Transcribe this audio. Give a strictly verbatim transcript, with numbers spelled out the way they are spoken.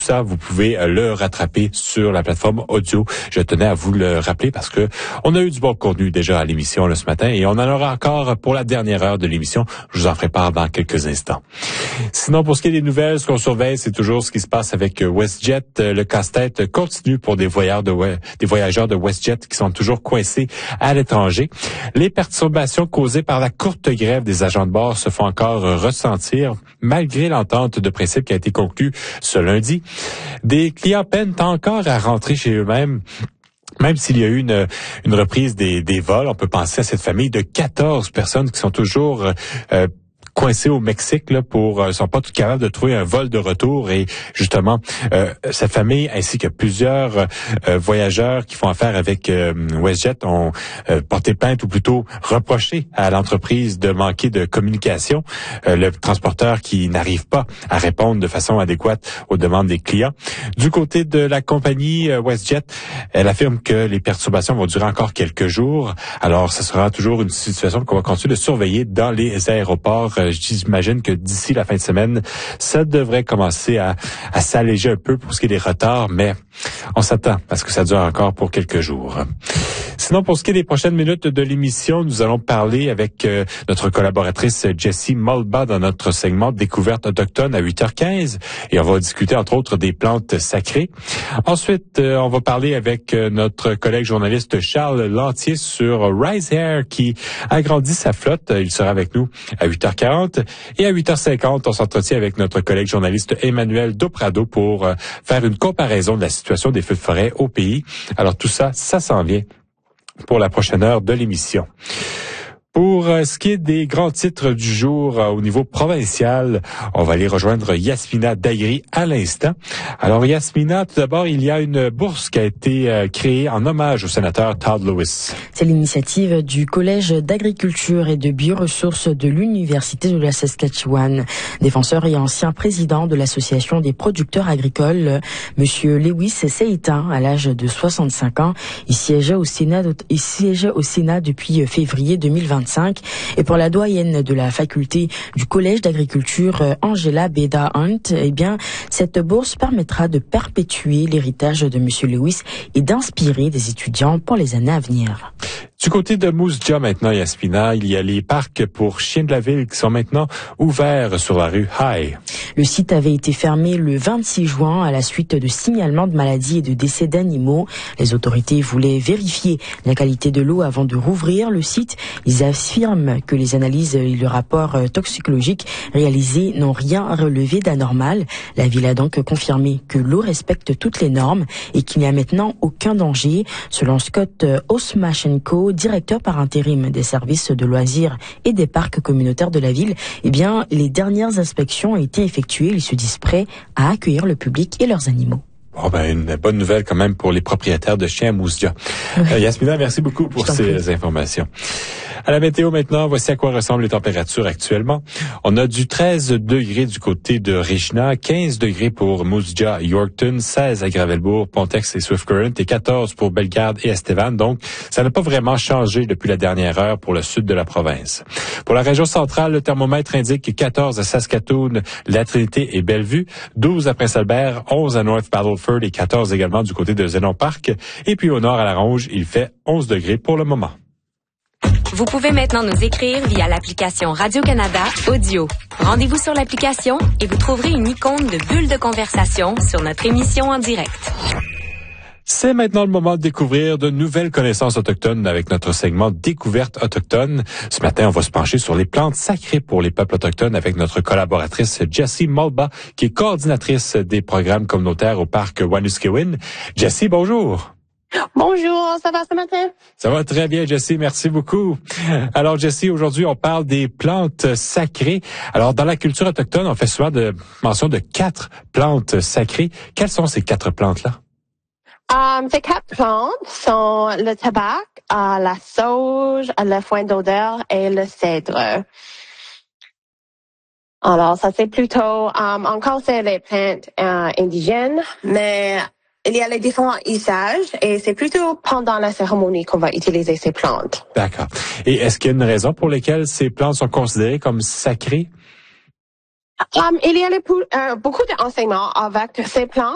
ça, vous pouvez le rattraper sur la plateforme audio. Je tenais à vous le rappeler parce que on a eu du bon contenu déjà à l'émission là, ce matin et on en aura encore pour la dernière heure de l'émission. Je vous en ferai part dans quelques instants. Sinon, pour ce qui est des nouvelles, ce qu'on surveille, c'est toujours ce qui se passe avec WestJet. Le casse-tête continue pour des voyageurs de, des voyageurs de WestJet qui sont toujours coincés à l'étranger. Les perturbations causées par la courte grève des agents de bord se font encore ressentir malgré l'entente de principe qui a été conclue ce lundi. Des clients peinent encore à rentrer chez eux-mêmes. Même s'il y a eu une, une reprise des, des vols, on peut penser à cette famille de quatorze personnes qui sont toujours euh, coincés au Mexique là pour euh, sont pas tout capables de trouver un vol de retour et justement euh, cette famille ainsi que plusieurs euh, voyageurs qui font affaire avec euh, WestJet ont euh, porté plainte ou plutôt reproché à l'entreprise de manquer de communication, euh, le transporteur qui n'arrive pas à répondre de façon adéquate aux demandes des clients. Du côté de la compagnie euh, WestJet, elle affirme que les perturbations vont durer encore quelques jours. Alors ce sera toujours une situation qu'on va continuer de surveiller dans les aéroports. J'imagine que d'ici la fin de semaine, ça devrait commencer à, à s'alléger un peu pour ce qui est des retards, mais on s'attend parce que ça dure encore pour quelques jours. Sinon, pour ce qui est des prochaines minutes de l'émission, nous allons parler avec euh, notre collaboratrice Jessie Mulba dans notre segment Découverte autochtone à huit heures quinze et on va discuter entre autres des plantes sacrées. Ensuite, euh, on va parler avec euh, notre collègue journaliste Charles Lantier sur Rise Air qui agrandit sa flotte. Il sera avec nous à huit heures quarante et à huit heures cinquante, on s'entretient avec notre collègue journaliste Emmanuel Doprado pour euh, faire une comparaison de la situation des feux de forêt au pays. Alors tout ça, ça s'en vient pour la prochaine heure de l'émission. Pour euh, ce qui est des grands titres du jour euh, au niveau provincial, on va aller rejoindre Yasmina Daïri à l'instant. Alors Yasmina, tout d'abord, il y a une bourse qui a été euh, créée en hommage au sénateur Todd Lewis. C'est l'initiative du Collège d'agriculture et de bioressources de l'Université de la Saskatchewan. Défenseur et ancien président de l'Association des producteurs agricoles, Monsieur Lewis s'est éteint à l'âge de soixante-cinq ans. Il siégeait au Sénat, il siégeait au Sénat depuis février deux mille vingt. Et pour la doyenne de la faculté du Collège d'agriculture, Angela Beda Hunt, eh bien, cette bourse permettra de perpétuer l'héritage de Monsieur Lewis et d'inspirer des étudiants pour les années à venir. Du côté de Moose Jaw maintenant, Yasmina, il y a les parcs pour chiens de la ville qui sont maintenant ouverts sur la rue High. Le site avait été fermé le vingt-six juin à la suite de signalements de maladies et de décès d'animaux. Les autorités voulaient vérifier la qualité de l'eau avant de rouvrir le site. Ils affirment que les analyses et le rapport toxicologique réalisés n'ont rien relevé d'anormal. La ville a donc confirmé que l'eau respecte toutes les normes et qu'il n'y a maintenant aucun danger. Selon Scott Osmachenko, directeur par intérim des services de loisirs et des parcs communautaires de la ville, eh bien, les dernières inspections ont été effectuées. Ils se disent prêts à accueillir le public et leurs animaux. Bon, ben, une bonne nouvelle quand même pour les propriétaires de chiens à Moose Jaw. Oui. Euh, Yasmina, merci beaucoup pour ces prie. informations. À la météo maintenant, voici à quoi ressemblent les températures actuellement. On a du treize degrés du côté de Regina, quinze degrés pour Moose Jaw, Yorkton, seize à Gravelbourg, Pontex et Swift Current et quatorze pour Bellegarde et Estevan. Donc, ça n'a pas vraiment changé depuis la dernière heure pour le sud de la province. Pour la région centrale, le thermomètre indique quatorze à Saskatoon, La Trinité et Bellevue, douze à Prince-Albert, onze à North Battleford et quatorze également du côté de Zénon Park. Et puis au nord à La Ronge, il fait onze degrés pour le moment. Vous pouvez maintenant nous écrire via l'application Radio-Canada Audio. Rendez-vous sur l'application et vous trouverez une icône de bulle de conversation sur notre émission en direct. C'est maintenant le moment de découvrir de nouvelles connaissances autochtones avec notre segment Découverte autochtone. Ce matin, on va se pencher sur les plantes sacrées pour les peuples autochtones avec notre collaboratrice Jessie Mulba, qui est coordinatrice des programmes communautaires au parc Wanuskewin. Jessie, bonjour. Bonjour, ça va ce matin? Ça va très bien, Jessie, merci beaucoup. Alors, Jessie, aujourd'hui, on parle des plantes sacrées. Alors, dans la culture autochtone, on fait souvent de mention de quatre plantes sacrées. Quelles sont ces quatre plantes-là? Um, ces quatre plantes sont le tabac, uh, la sauge, le foin d'odeur et le cèdre. Alors, ça c'est plutôt, um, encore c'est les plantes uh, indigènes, mais il y a les différents usages et c'est plutôt pendant la cérémonie qu'on va utiliser ces plantes. D'accord. Et est-ce qu'il y a une raison pour laquelle ces plantes sont considérées comme sacrées? Um, il y a les, euh, beaucoup d'enseignements avec ces plantes.